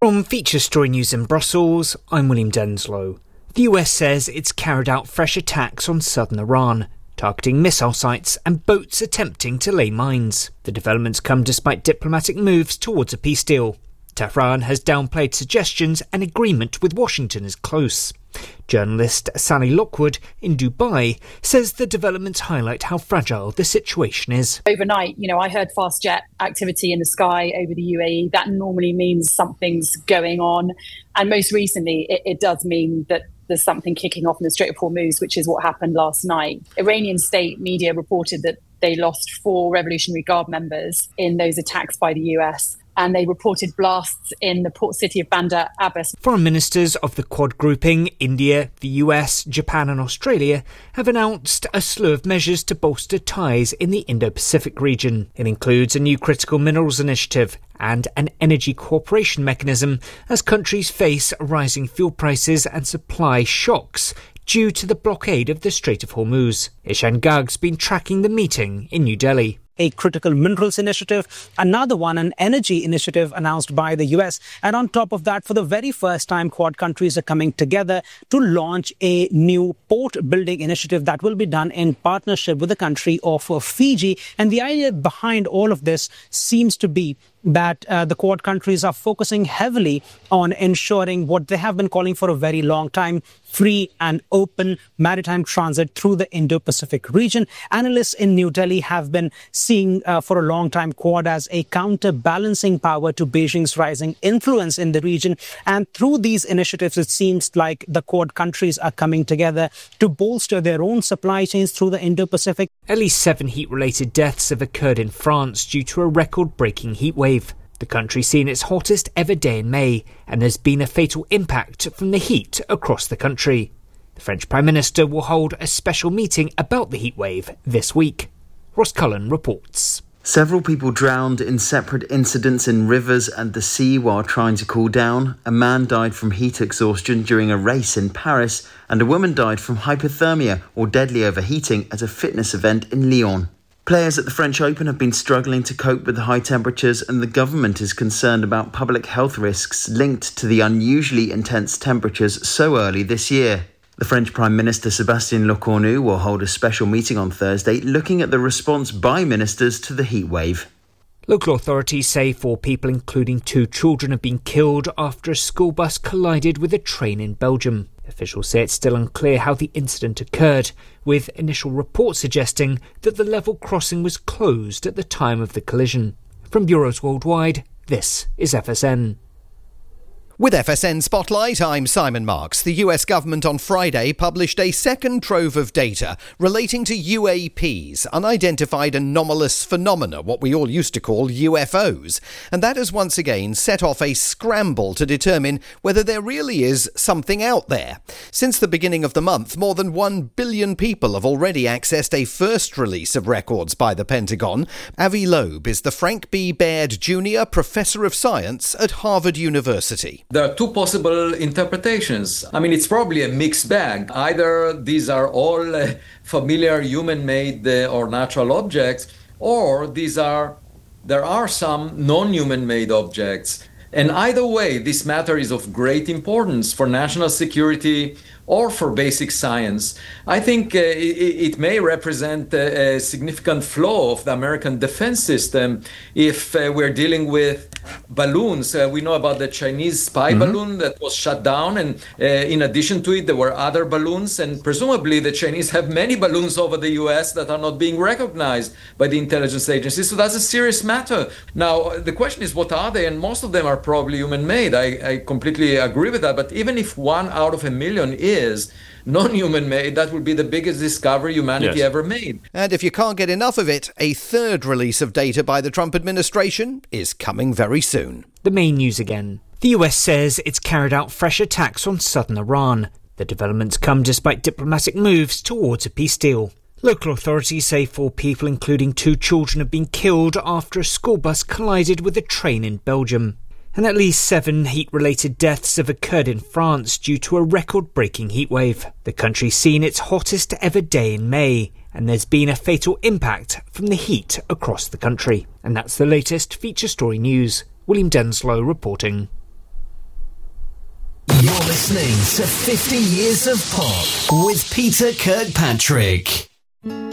From Feature Story News in Brussels, I'm William Denslow. The US says it's carried out fresh attacks on southern Iran, targeting missile sites and boats attempting to lay mines. The developments come despite diplomatic moves towards a peace deal. Tehran has downplayed suggestions an agreement with Washington is close. Journalist Sally Lockwood in Dubai says the developments highlight how fragile the situation is. Overnight, I heard fast jet activity in the sky over the UAE. That normally means something's going on. And most recently, it does mean that there's something kicking off in the Strait of Hormuz, which is what happened last night. Iranian state media reported that they lost 4 Revolutionary Guard members in those attacks by the US. And they reported blasts in the port city of Bandar Abbas. Foreign ministers of the Quad grouping, India, the US, Japan and Australia, have announced a slew of measures to bolster ties in the Indo-Pacific region. It includes a new critical minerals initiative and an energy cooperation mechanism as countries face rising fuel prices and supply shocks due to the blockade of the Strait of Hormuz. Ishan Gag's been tracking the meeting in New Delhi. A critical minerals initiative, another one, an energy initiative announced by the US. And on top of that, for the very first time, Quad countries are coming together to launch a new port building initiative that will be done in partnership with the country of Fiji. And the idea behind all of this seems to be that the Quad countries are focusing heavily on ensuring what they have been calling for a very long time, free and open maritime transit through the Indo-Pacific region. Analysts in New Delhi have been seeing for a long time Quad as a counterbalancing power to Beijing's rising influence in the region. And through these initiatives, it seems like the Quad countries are coming together to bolster their own supply chains through the Indo-Pacific. At least 7 heat-related deaths have occurred in France due to a record-breaking heatwave. The country's seen its hottest ever day in May, and there's been a fatal impact from the heat across the country. The French Prime Minister will hold a special meeting about the heatwave this week. Ross Cullen reports. Several people drowned in separate incidents in rivers and the sea while trying to cool down. A man died from heat exhaustion during a race in Paris, and a woman died from hypothermia or deadly overheating at a fitness event in Lyon. Players at the French Open have been struggling to cope with the high temperatures, and the government is concerned about public health risks linked to the unusually intense temperatures so early this year. The French Prime Minister Sébastien Lecornu will hold a special meeting on Thursday looking at the response by ministers to the heatwave. Local authorities say 4 people, including 2 children, have been killed after a school bus collided with a train in Belgium. Officials say it's still unclear how the incident occurred, with initial reports suggesting that the level crossing was closed at the time of the collision. From bureaus worldwide, this is FSN. With FSN Spotlight, I'm Simon Marks. The US government on Friday published a second trove of data relating to UAPs, unidentified anomalous phenomena, what we all used to call UFOs. And that has once again set off a scramble to determine whether there really is something out there. Since the beginning of the month, more than 1 billion people have already accessed a first release of records by the Pentagon. Avi Loeb is the Frank B. Baird Jr. Professor of Science at Harvard University. There are 2 possible interpretations. It's probably a mixed bag. Either these are all familiar human-made or natural objects, or there are some non-human-made objects. And either way, this matter is of great importance for national security or for basic science. I think it may represent a significant flaw of the American defense system if we're dealing with balloons. We know about the Chinese spy balloon that was shut down, and in addition to it, there were other balloons, and presumably the Chinese have many balloons over the US that are not being recognized by the intelligence agencies. So that's a serious matter. Now, the question is, what are they? And most of them are probably human-made. I completely agree with that. But even if 1 out of a million is non-human made, that would be the biggest discovery humanity ever made. And if you can't get enough of it, a third release of data by the Trump administration is coming very soon. The main news again. The US says it's carried out fresh attacks on southern Iran. The developments come despite diplomatic moves towards a peace deal. Local authorities say 4 people, including 2 children, have been killed after a school bus collided with a train in Belgium. And at least 7 heat-related deaths have occurred in France due to a record-breaking heatwave. The country's seen its hottest ever day in May, and there's been a fatal impact from the heat across the country. And that's the latest Feature Story News. William Denslow reporting. listening to 50 Years of Pop with Peter Kirkpatrick.